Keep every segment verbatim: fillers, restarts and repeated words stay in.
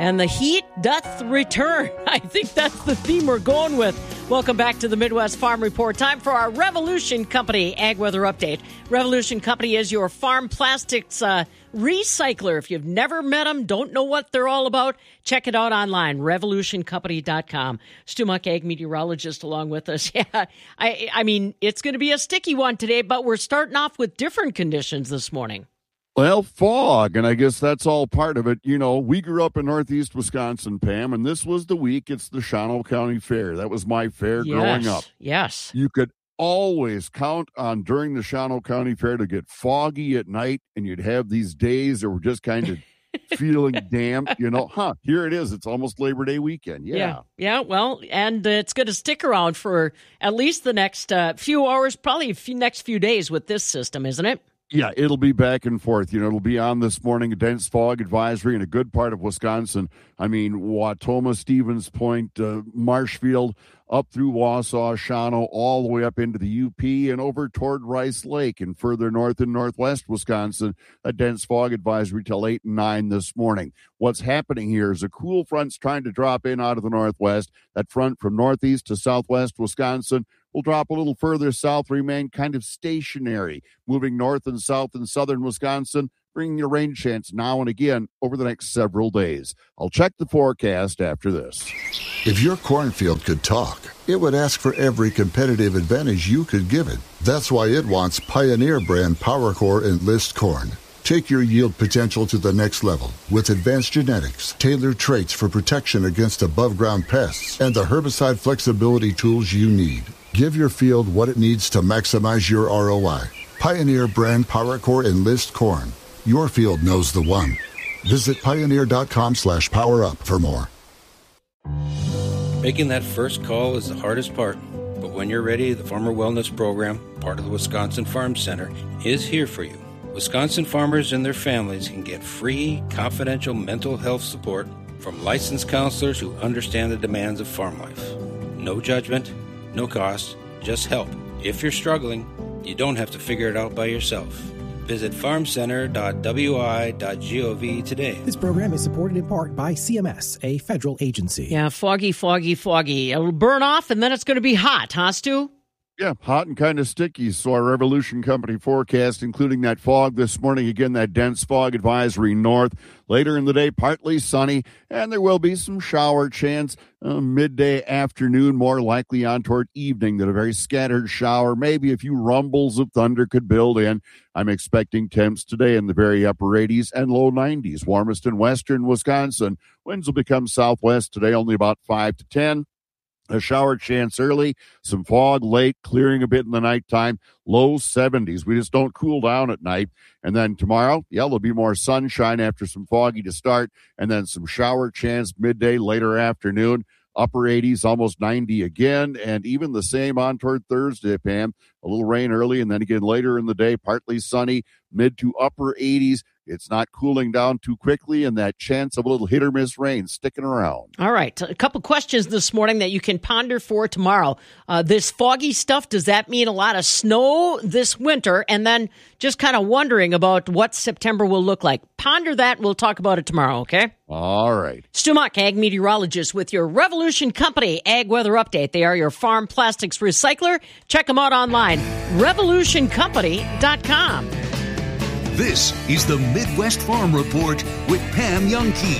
And the heat doth return. I think that's the theme we're going with. Welcome back to the Midwest Farm Report. Time for our Revolution Company Ag Weather Update. Revolution Company is your farm plastics uh, recycler. If you've never met them, don't know what they're all about, check it out online, revolution company dot com. Stu Muck, ag meteorologist, along with us. Yeah, I, I mean, it's going to be a sticky one today, but we're starting off with different conditions this morning. Well, fog, and I guess that's all part of it. You know, we grew up in northeast Wisconsin, Pam, and this was the week. It's the Shawano County Fair. That was my fair Yes, growing up. Yes. You could always count on during the Shawano County Fair to get foggy at night, and you'd have these days that were just kind of feeling damp, you know, huh, here it is. It's almost Labor Day weekend. Yeah. Yeah, yeah well, and uh, it's going to stick around for at least the next uh, few hours, probably a few, next few days with this system, isn't it? Yeah, it'll be back and forth. You know, it'll be on this morning, a dense fog advisory in a good part of Wisconsin. I mean, Wautoma, Stevens Point, uh, Marshfield, up through Wausau, Shawano, all the way up into the U P and over toward Rice Lake and further north and northwest Wisconsin, a dense fog advisory till eight and nine this morning. What's happening here is a cool front's trying to drop in out of the northwest. That front from northeast to southwest Wisconsin will drop a little further south, remain kind of stationary, moving north and south in southern Wisconsin, bringing a rain chance now and again over the next several days. I'll check the forecast after this. If your cornfield could talk, it would ask for every competitive advantage you could give it. That's why it wants Pioneer brand PowerCore Enlist corn. Take your yield potential to the next level with advanced genetics, tailored traits for protection against above-ground pests, and the herbicide flexibility tools you need. Give your field what it needs to maximize your R O I. Pioneer brand PowerCore Enlist corn. Your field knows the one. Visit pioneer.com slash power up for more. Making that first call is the hardest part. But when you're ready, the Farmer Wellness Program, part of the Wisconsin Farm Center, is here for you. Wisconsin farmers and their families can get free, confidential mental health support from licensed counselors who understand the demands of farm life. No judgment, no cost, just help. If you're struggling, you don't have to figure it out by yourself. Visit farm center dot w i dot gov today. This program is supported in part by C M S, a federal agency. Yeah, foggy, foggy, foggy. It'll burn off, and then it's going to be hot, huh, Stu? Yeah, hot and kind of sticky. So our Revolution Company forecast, including that fog this morning, again, that dense fog advisory north. Later in the day, partly sunny, and there will be some shower chance uh, midday, afternoon, more likely on toward evening, that a very scattered shower, maybe a few rumbles of thunder could build in. I'm expecting temps today in the very upper eighties and low nineties, warmest in western Wisconsin. Winds will become southwest today, only about five to ten. A shower chance early, some fog late, clearing a bit in the nighttime, low seventies. We just don't cool down at night. And then tomorrow, yeah, there'll be more sunshine after some foggy to start, and then some shower chance midday, later afternoon, upper eighties, almost ninety again, and even the same on toward Thursday, Pam. A little rain early, and then again later in the day, partly sunny, mid to upper eighties. It's not cooling down too quickly, and that chance of a little hit-or-miss rain sticking around. All right. A couple questions this morning that you can ponder for tomorrow. Uh, this foggy stuff, does that mean a lot of snow this winter? And then just kind of wondering about what September will look like. Ponder that. We'll talk about it tomorrow, okay? All right. Stu Muck, ag meteorologist with your Revolution Company Ag Weather Update. They are your farm plastics recycler. Check them out online, revolution company dot com. This is the Midwest Farm Report with Pam Youngkey.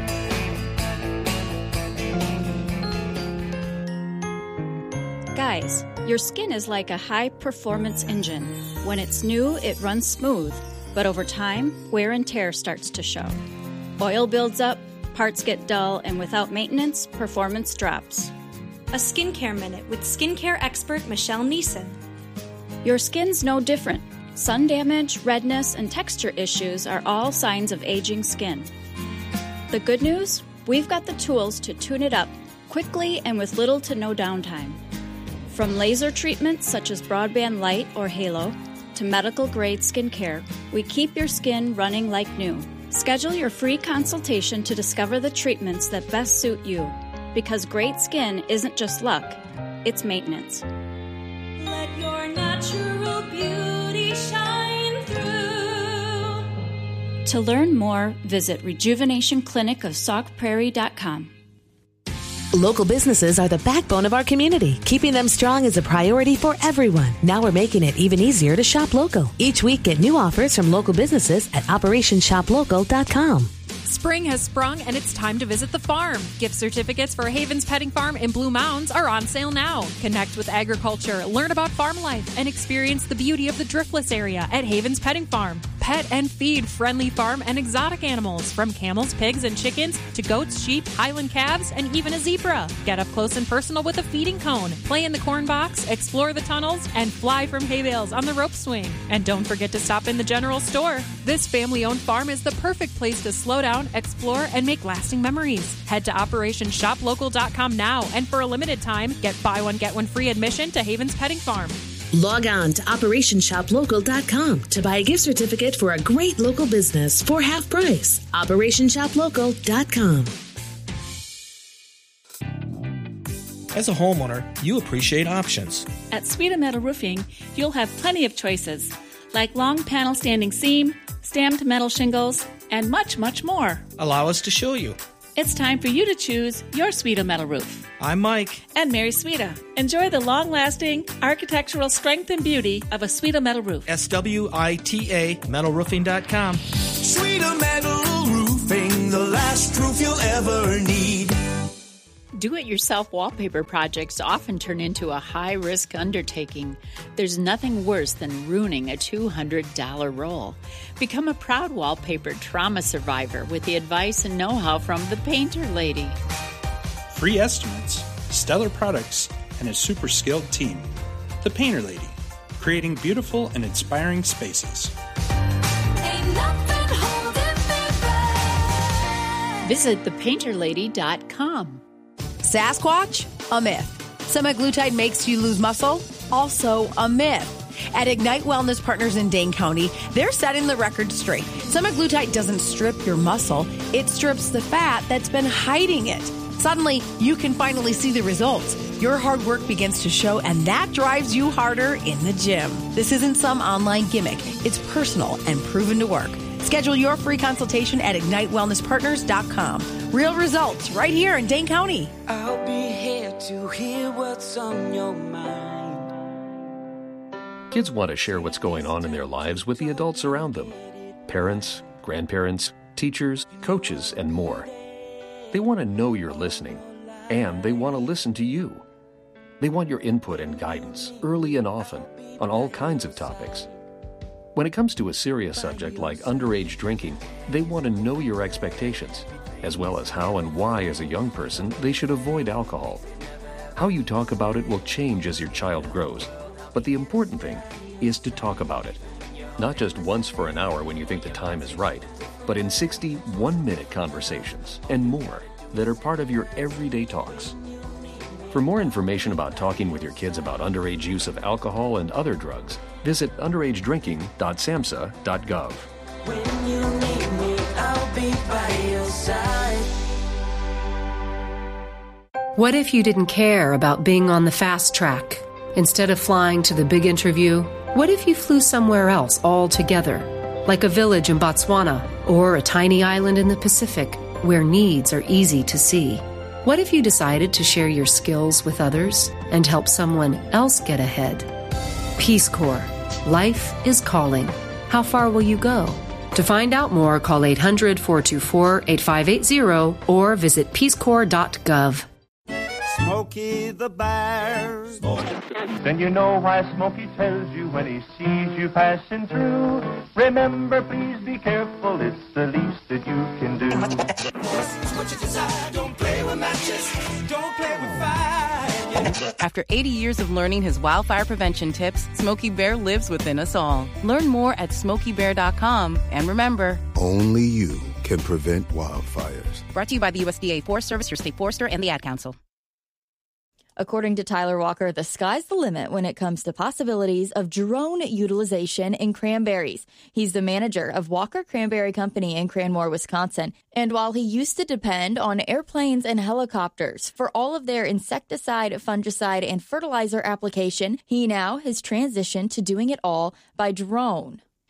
Guys, your skin is like a high-performance engine. When it's new, it runs smooth, but over time, wear and tear starts to show. Oil builds up, parts get dull, and without maintenance, performance drops. A skincare minute with skincare expert Michelle Neeson. Your skin's no different. Sun damage, redness, and texture issues are all signs of aging skin. The good news? We've got the tools to tune it up quickly and with little to no downtime. From laser treatments such as Broadband Light or Halo to medical-grade skincare, we keep your skin running like new. Schedule your free consultation to discover the treatments that best suit you, because great skin isn't just luck, it's maintenance. Let your natural beauty shine through. To learn more, visit rejuvenation clinic of sauk prairie dot com. Local businesses are the backbone of our community. Keeping them strong is a priority for everyone. Now we're making it even easier to shop local. Each week, get new offers from local businesses at operation shop local dot com. Spring has sprung and it's time to visit the farm. Gift certificates for Havens Petting Farm in Blue Mounds are on sale now. Connect with agriculture, learn about farm life, and experience the beauty of the Driftless area at Havens Petting Farm. Pet and feed friendly farm and exotic animals, from camels, pigs, and chickens to goats, sheep, Highland calves, and even a zebra. Get up close and personal with a feeding cone, play in the corn box, explore the tunnels, and fly from hay bales on the rope swing. And don't forget to stop in the general store. This family-owned farm is the perfect place to slow down, explore, and make lasting memories. Head to operation shop local dot com now, and for a limited time, get buy one, get one free admission to Havens Petting Farm. Log on to operation shop local dot com to buy a gift certificate for a great local business for half price. operation shop local dot com. As a homeowner, you appreciate options. At Sweeta Metal Roofing, you'll have plenty of choices, like long panel standing seam, stamped metal shingles, and much, much more. Allow us to show you. It's time for you to choose your Sweeta Metal Roof. I'm Mike. And Mary Sweeta. Enjoy the long-lasting architectural strength and beauty of a Sweeta Metal Roof. S W I T A metal roofing dot com. Sweeta Metal Roofing, the last roof you'll ever need. Do-it-yourself wallpaper projects often turn into a high-risk undertaking. There's nothing worse than ruining a two hundred dollars roll. Become a proud wallpaper trauma survivor with the advice and know-how from the Painter Lady. Free estimates, stellar products, and a super skilled team. The Painter Lady, creating beautiful and inspiring spaces. Ain't nothing holding me back. Visit the painter lady dot com. Sasquatch? A myth. Semaglutide makes you lose muscle? Also a myth. At Ignite Wellness Partners in Dane County, they're setting the record straight. Semaglutide doesn't strip your muscle, it strips the fat that's been hiding it. Suddenly, you can finally see the results. Your hard work begins to show, and that drives you harder in the gym. This isn't some online gimmick. It's personal and proven to work. Schedule your free consultation at ignite wellness partners dot com. Real results right here in Dane County. I'll be here to hear what's on your mind. Kids want to share what's going on in their lives with the adults around them. Parents, grandparents, teachers, coaches, and more. They want to know you're listening, and they want to listen to you. They want your input and guidance, early and often, on all kinds of topics. When it comes to a serious subject like underage drinking, they want to know your expectations, as well as how and why, as a young person, they should avoid alcohol. How you talk about it will change as your child grows, but the important thing is to talk about it. Not just once for an hour when you think the time is right, but in sixty one-minute conversations and more that are part of your everyday talks. For more information about talking with your kids about underage use of alcohol and other drugs, visit underage drinking dot samhsa dot gov. When you need me, I'll be by your side. What if you didn't care about being on the fast track? Instead of flying to the big interview, what if you flew somewhere else altogether? Like a village in Botswana or a tiny island in the Pacific where needs are easy to see. What if you decided to share your skills with others and help someone else get ahead? Peace Corps. Life is calling. How far will you go? To find out more, call eight hundred, four two four, eight five eight zero or visit peace corps dot gov. Smokey the Bear. Then you know why Smokey tells you when he sees you passing through. Remember, please be careful, it's the least that you can do. What you desire, don't play with matches, don't play with fire. After eighty years of learning his wildfire prevention tips, Smokey Bear lives within us all. Learn more at smokey bear dot com. And remember, only you can prevent wildfires. Brought to you by the U S D A Forest Service, your state forester, and the Ad Council. According to Tyler Walker, the sky's the limit when it comes to possibilities of drone utilization in cranberries. He's the manager of Walker Cranberry Company in Cranmore, Wisconsin. And while he used to depend on airplanes and helicopters for all of their insecticide, fungicide, and fertilizer application, he now has transitioned to doing it all by drone.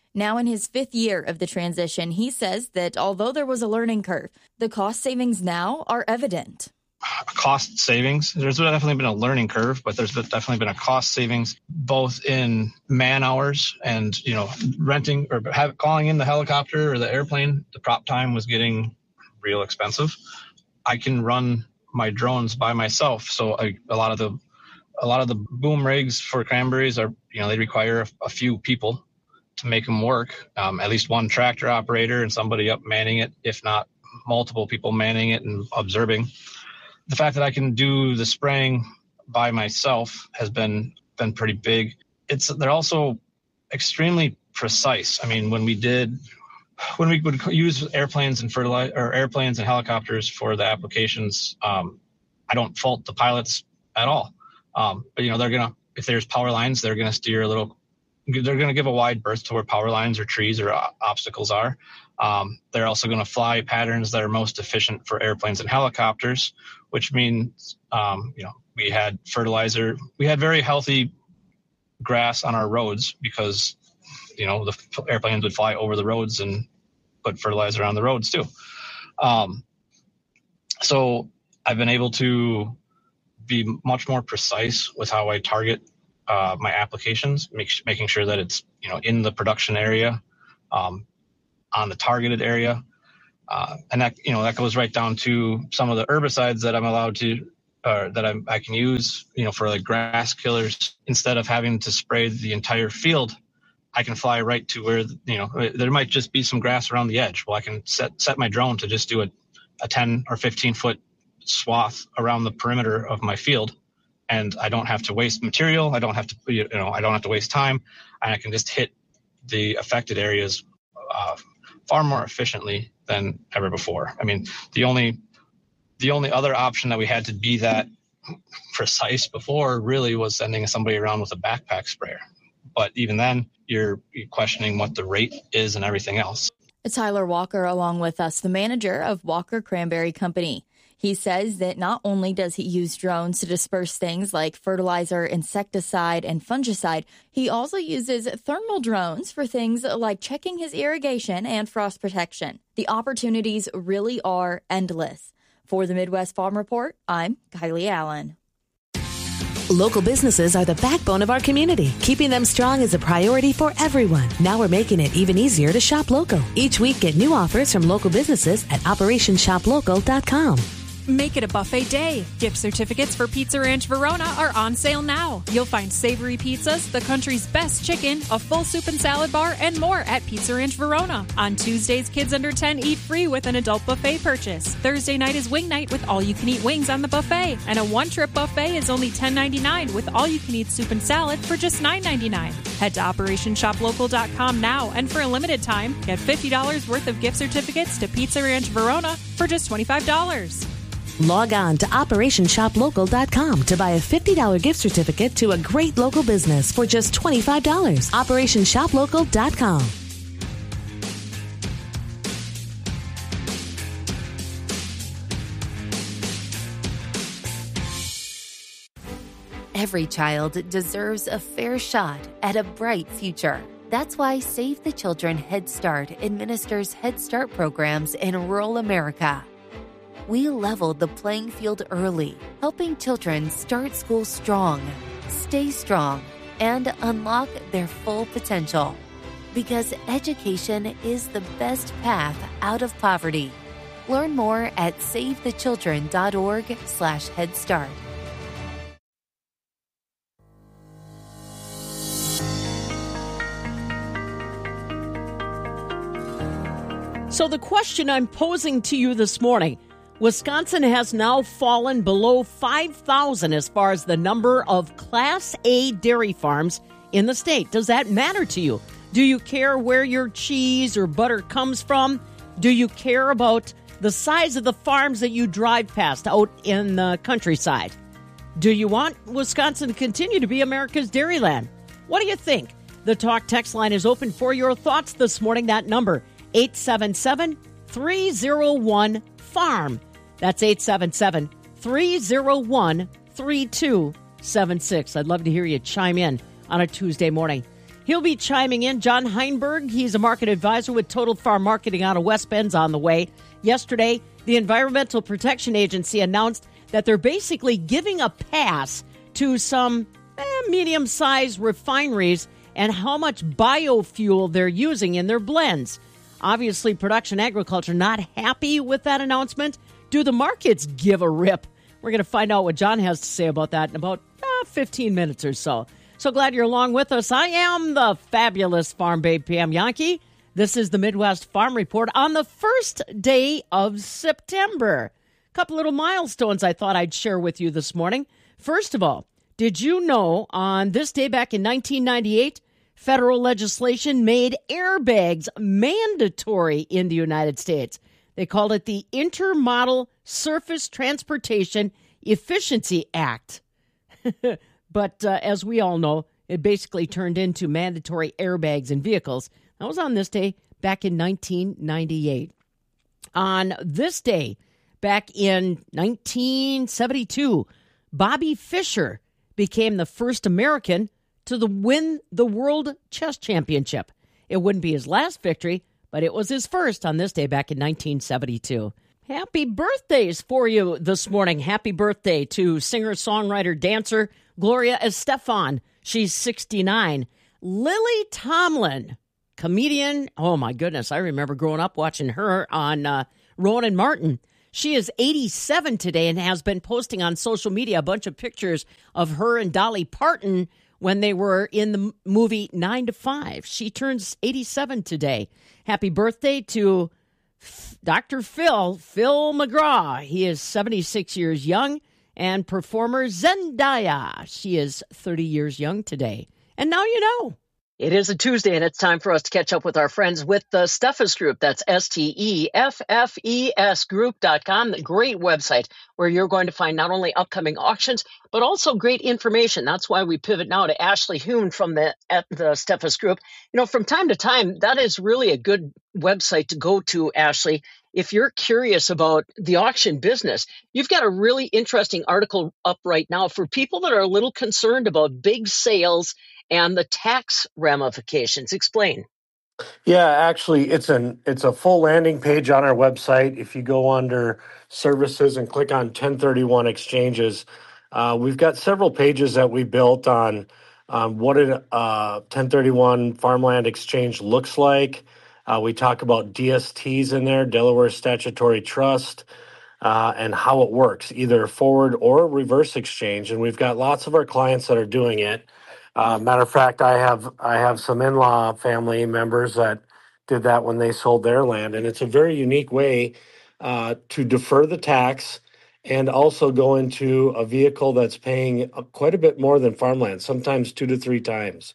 Now in his fifth year of the transition, he says that although there was a learning curve, the cost savings now are evident. Cost savings. There's definitely been a learning curve, but there's definitely been a cost savings both in man hours and, you know, renting or have, calling in the helicopter or the airplane. The prop time was getting real expensive. I can run my drones by myself. So I, a lot of the a lot of the boom rigs for cranberries are, you know, they require a, a few people to make them work. Um, at least one tractor operator and somebody up manning it, if not multiple people manning it and observing. The fact that I can do the spraying by myself has been been pretty big. It's they're also extremely precise. I mean, when we did when we would use airplanes and fertilizer or airplanes and helicopters for the applications, um, I don't fault the pilots at all. Um, but you know, they're gonna if there's power lines, they're gonna steer a little. They're gonna give a wide berth to where power lines or trees or uh, obstacles are. Um, they're also going to fly patterns that are most efficient for airplanes and helicopters, which means, um, you know, we had fertilizer. We had very healthy grass on our roads because, you know, the airplanes would fly over the roads and put fertilizer on the roads too. Um, so I've been able to be much more precise with how I target uh, my applications, make, making sure that it's, you know, in the production area, um, on the targeted area. Uh, and that, you know, that goes right down to some of the herbicides that I'm allowed to, or that I'm, I can use, you know, for like grass killers. Instead of having to spray the entire field, I can fly right to where, you know, there might just be some grass around the edge. Well, I can set, set my drone to just do a, a ten or fifteen foot swath around the perimeter of my field. And I don't have to waste material. I don't have to, you know, I don't have to waste time, and I can just hit the affected areas, uh, far more efficiently than ever before. I mean, the only the only other option that we had to be that precise before really was sending somebody around with a backpack sprayer. But even then, you're questioning what the rate is and everything else. Tyler Walker, along with us, the manager of Walker Cranberry Company. He says that not only does he use drones to disperse things like fertilizer, insecticide, and fungicide, he also uses thermal drones for things like checking his irrigation and frost protection. The opportunities really are endless. For the Midwest Farm Report, I'm Kylie Allen. Local businesses are the backbone of our community. Keeping them strong is a priority for everyone. Now we're making it even easier to shop local. Each week, get new offers from local businesses at operation shop local dot com. Make it a buffet day. Gift certificates for Pizza Ranch Verona are on sale now. You'll find savory pizzas, the country's best chicken, a full soup and salad bar, and more at Pizza Ranch Verona. On Tuesdays, kids under ten eat free with an adult buffet purchase. Thursday night is wing night with all-you-can-eat wings on the buffet. And a one-trip buffet is only ten ninety-nine with all-you-can-eat soup and salad for just nine ninety-nine. Head to operation shop local dot com now, and for a limited time, get fifty dollars worth of gift certificates to Pizza Ranch Verona for just twenty-five dollars. Log on to operation shop local dot com to buy a fifty dollars gift certificate to a great local business for just twenty-five dollars. operation shop local dot com. Every child deserves a fair shot at a bright future. That's why Save the Children Head Start administers Head Start programs in rural America. We leveled the playing field early, helping children start school strong, stay strong, and unlock their full potential. Because education is the best path out of poverty. Learn more at save the children dot org slash head start. So the question I'm posing to you this morning, Wisconsin has now fallen below five thousand as far as the number of Class A dairy farms in the state. Does that matter to you? Do you care where your cheese or butter comes from? Do you care about the size of the farms that you drive past out in the countryside? Do you want Wisconsin to continue to be America's dairyland? What do you think? The Talk text line is open for your thoughts this morning. That number, eight seven seven, three oh one, farm. That's eight seven seven, three oh one, three two seven six. I'd love to hear you chime in on a Tuesday morning. He'll be chiming in. John Heinberg, he's a market advisor with Total Farm Marketing out of West Bend's on the way. Yesterday, the Environmental Protection Agency announced that they're basically giving a pass to some eh, medium-sized refineries and how much biofuel they're using in their blends. Obviously, Production Agriculture not happy with that announcement. Do the markets give a rip? We're going to find out what John has to say about that in about uh, fifteen minutes or so. So glad you're along with us. I am the fabulous Farm Babe Pam Yankee. This is the Midwest Farm Report on the first day of September. A couple little milestones I thought I'd share with you this morning. First of all, did you know on this day back in nineteen ninety-eight, federal legislation made airbags mandatory in the United States? They called it the Intermodal Surface Transportation Efficiency Act. But uh, as we all know, it basically turned into mandatory airbags in vehicles. That was on this day back in nineteen ninety-eight. On this day, back in nineteen seventy-two, Bobby Fischer became the first American to the win the World Chess Championship. It wouldn't be his last victory, but it was his first on this day back in nineteen seventy-two. Happy birthdays for you this morning. Happy birthday to singer, songwriter, dancer Gloria Estefan. She's sixty-nine. Lily Tomlin, comedian. Oh, my goodness. I remember growing up watching her on uh, Rowan and Martin. She is eighty-seven today and has been posting on social media a bunch of pictures of her and Dolly Parton when they were in the movie nine to five. She turns eighty-seven today. Happy birthday to Doctor Phil, Phil McGraw. He is seventy-six years young. And performer Zendaya. She is thirty years young today. And now you know. It is a Tuesday, and it's time for us to catch up with our friends with the Steffes Group. That's S T E F F E S group dot com, the great website where you're going to find not only upcoming auctions, but also great information. That's why we pivot now to Ashley Huhn from the, at the Steffes Group. You know, from time to time, that is really a good website to go to, Ashley. If you're curious about the auction business, you've got a really interesting article up right now for people that are a little concerned about big sales and the tax ramifications. Explain. Yeah, actually, it's an it's a full landing page on our website. If you go under services and click on ten thirty-one exchanges, uh, we've got several pages that we built on um, what a uh, ten thirty-one farmland exchange looks like. Uh, we talk about D S Ts in there, Delaware Statutory Trust, uh, and how it works, either forward or reverse exchange. And we've got lots of our clients that are doing it. Uh, matter of fact, I have I have some in-law family members that did that when they sold their land, and it's a very unique way uh, to defer the tax and also go into a vehicle that's paying quite a bit more than farmland, sometimes two to three times.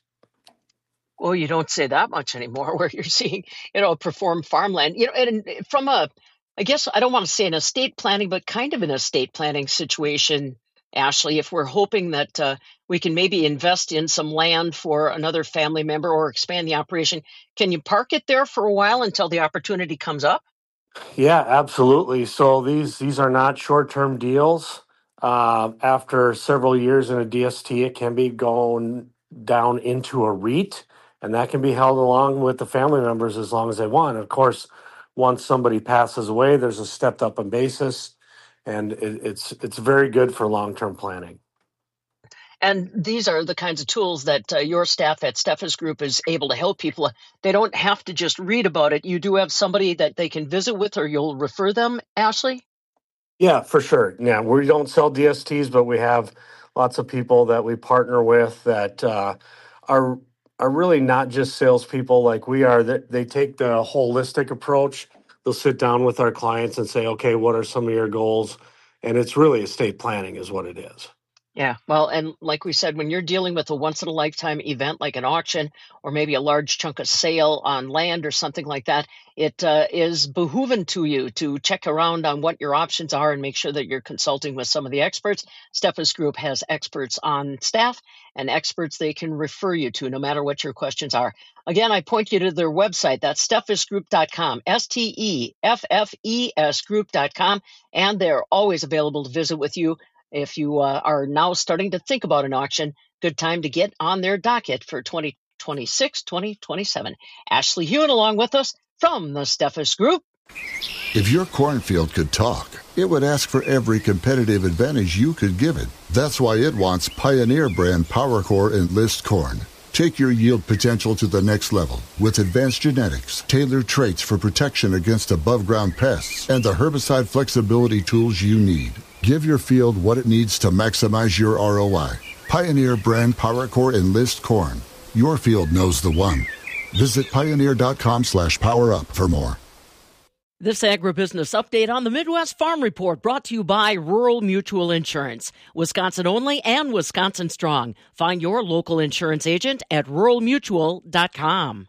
Well, you don't say that much anymore where you're seeing, you know, perform farmland. You know, and from a, I guess I don't want to say an estate planning, but kind of an estate planning situation, Ashley, if we're hoping that uh, we can maybe invest in some land for another family member or expand the operation, can you park it there for a while until the opportunity comes up? Yeah, absolutely. So these these are not short-term deals. Uh, after several years in a D S T, it can be going down into a REIT, and that can be held along with the family members as long as they want. Of course, once somebody passes away, there's a stepped up in basis, and it, it's it's very good for long-term planning. And these are the kinds of tools that uh, your staff at Steffes Group is able to help people. They don't have to just read about it. You do have somebody that they can visit with, or you'll refer them, Ashley? Yeah, for sure. Yeah, we don't sell D S Ts, but we have lots of people that we partner with that uh, are are really not just salespeople like we are. They, they take the holistic approach. They'll sit down with our clients and say, okay, what are some of your goals? And it's really estate planning is what it is. Yeah, well, and like we said, when you're dealing with a once-in-a-lifetime event like an auction or maybe a large chunk of sale on land or something like that, it uh, is behooving to you to check around on what your options are and make sure that you're consulting with some of the experts. Steffes Group has experts on staff and experts they can refer you to no matter what your questions are. Again, I point you to their website. That's steffes group dot com, S T E F F E S group dot com, and they're always available to visit with you. If you uh, are now starting to think about an auction, good time to get on their docket for twenty twenty-six, twenty twenty-seven. Ashley Hewen along with us from the Steffes Group. If your cornfield could talk, it would ask for every competitive advantage you could give it. That's why it wants Pioneer brand PowerCore Enlist corn. Take your yield potential to the next level with advanced genetics, tailored traits for protection against above-ground pests, and the herbicide flexibility tools you need. Give your field what it needs to maximize your R O I. Pioneer brand PowerCore Enlist corn. Your field knows the one. Visit pioneer.com slash power up for more. This agribusiness update on the Midwest Farm Report brought to you by Rural Mutual Insurance. Wisconsin only and Wisconsin strong. Find your local insurance agent at rural mutual dot com.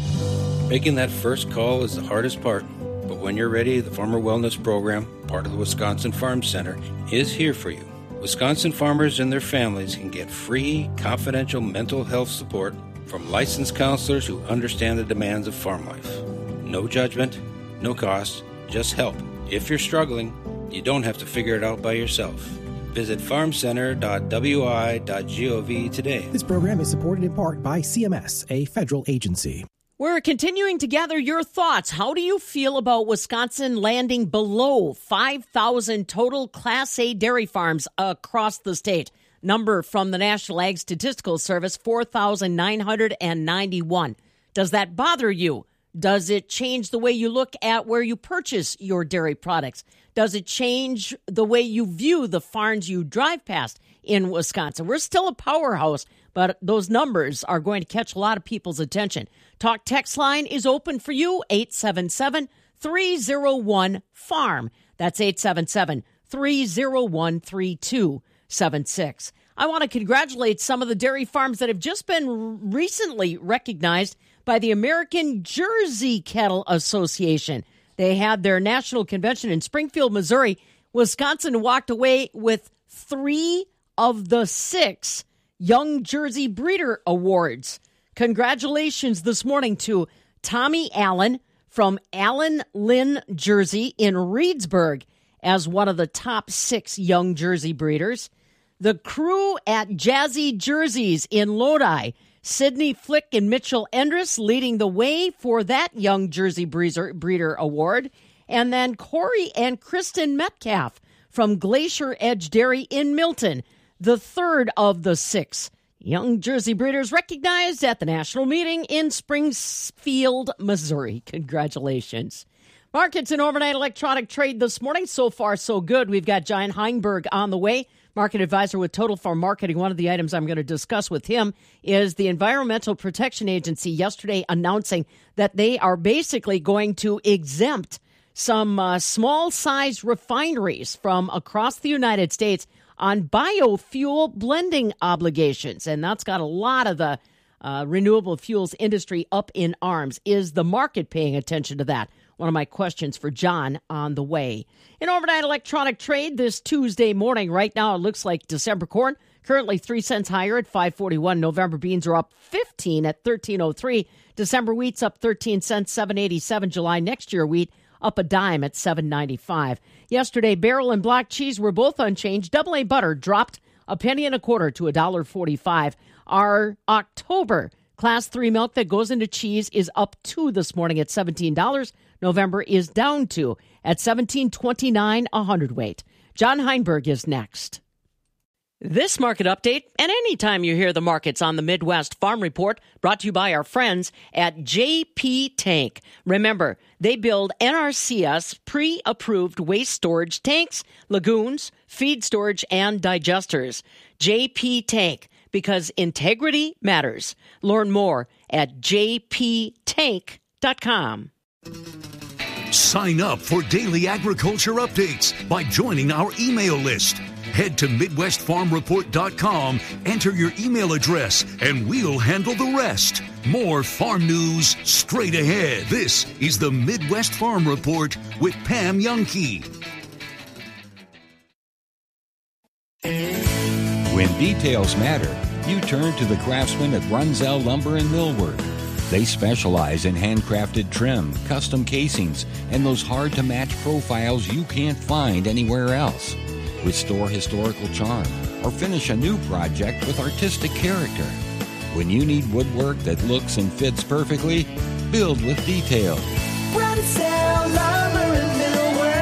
Making that first call is the hardest part. But when you're ready, the Farmer Wellness Program, part of the Wisconsin Farm Center, is here for you. Wisconsin farmers and their families can get free, confidential mental health support from licensed counselors who understand the demands of farm life. No judgment, no cost, just help. If you're struggling, you don't have to figure it out by yourself. Visit farm center dot w i dot gov today. This program is supported in part by C M S, a federal agency. We're continuing to gather your thoughts. How do you feel about Wisconsin landing below five thousand total Class A dairy farms across the state? Number from the National Ag Statistical Service, four thousand nine hundred ninety-one. Does that bother you? Does it change the way you look at where you purchase your dairy products? Does it change the way you view the farms you drive past in Wisconsin? We're still a powerhouse, but those numbers are going to catch a lot of people's attention. Talk text line is open for you, eight seven seven, three oh one, farm. That's eight seven seven, three oh one, three two seven six. I want to congratulate some of the dairy farms that have just been recently recognized by the American Jersey Cattle Association. They had their national convention in Springfield, Missouri. Wisconsin walked away with three of the six Young Jersey Breeder Awards. Congratulations this morning to Tommy Allen from Allen Lynn Jersey in Reedsburg as one of the top six Young Jersey breeders. The crew at Jazzy Jerseys in Lodi, Sidney Flick and Mitchell Endress leading the way for that Young Jersey Breeder, Breeder Award. And then Corey and Kristen Metcalf from Glacier Edge Dairy in Milton, the third of the six Young Jersey breeders recognized at the national meeting in Springfield, Missouri. Congratulations. Markets and overnight electronic trade this morning. So far, so good. We've got John Heinberg on the way, market advisor with Total Farm Marketing. One of the items I'm going to discuss with him is the Environmental Protection Agency yesterday announcing that they are basically going to exempt some uh, small-sized refineries from across the United States on biofuel blending obligations. And that's got a lot of the uh, renewable fuels industry up in arms. Is the market paying attention to that? One of my questions for John on the way. In overnight electronic trade this Tuesday morning, right now it looks like December corn currently three cents higher at five forty-one. November beans are up fifteen at thirteen oh three. December wheat's up thirteen cents, seven eighty-seven. July next year wheat up a dime at seven ninety-five. Yesterday, barrel and block cheese were both unchanged. Double A butter dropped a penny and a quarter to one dollar forty-five. Our October Class three milk that goes into cheese is up two this morning at seventeen dollars. November is down two at seventeen twenty-nine a hundredweight. John Heinberg is next. This market update, and anytime you hear the markets on the Midwest Farm Report, brought to you by our friends at J P Tank. Remember, they build N R C S pre-approved waste storage tanks, lagoons, feed storage, and digesters. J P Tank, because integrity matters. Learn more at j p tank dot com. Sign up for daily agriculture updates by joining our email list. Head to midwest farm report dot com, enter your email address, and we'll handle the rest. More farm news straight ahead. This is the Midwest Farm Report with Pam Youngkey. When details matter, you turn to the craftsmen at Runzel Lumber and Millwork. They specialize in handcrafted trim, custom casings, and those hard-to-match profiles you can't find anywhere else. Restore historical charm or finish a new project with artistic character. When you need woodwork that looks and fits perfectly, build with detail. Brunzell Lumber and Millwork,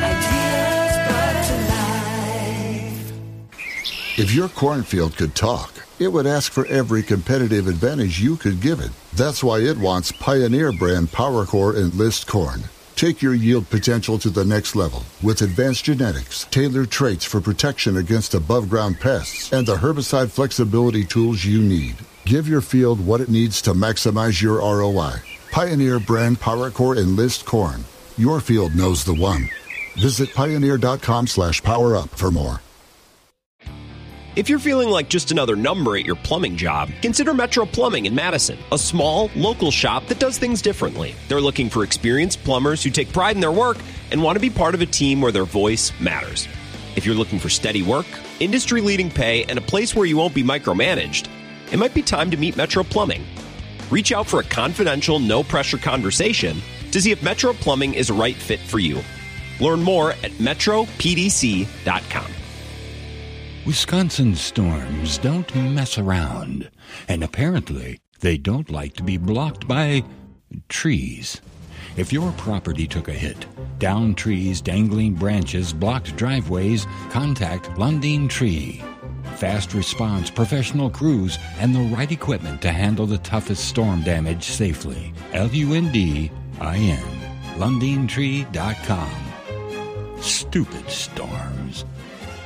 ideas brought to life. If your cornfield could talk, it would ask for every competitive advantage you could give it. That's why it wants Pioneer brand PowerCore Enlist corn. Take your yield potential to the next level with advanced genetics, tailored traits for protection against above-ground pests, and the herbicide flexibility tools you need. Give your field what it needs to maximize your R O I. Pioneer brand PowerCore Enlist corn. Your field knows the one. Visit pioneer.com slash power up for more. If you're feeling like just another number at your plumbing job, consider Metro Plumbing in Madison, a small, local shop that does things differently. They're looking for experienced plumbers who take pride in their work and want to be part of a team where their voice matters. If you're looking for steady work, industry-leading pay, and a place where you won't be micromanaged, it might be time to meet Metro Plumbing. Reach out for a confidential, no-pressure conversation to see if Metro Plumbing is a right fit for you. Learn more at metro p d c dot com. Wisconsin storms don't mess around, and apparently they don't like to be blocked by trees. If your property took a hit, downed trees, dangling branches, blocked driveways, contact Lundin Tree. Fast response, professional crews, and the right equipment to handle the toughest storm damage safely. L U N D I N. Lundin Tree dot com. Stupid storms.